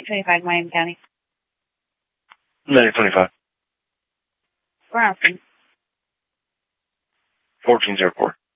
225 Miami County. Medic 25. Where else? 1404.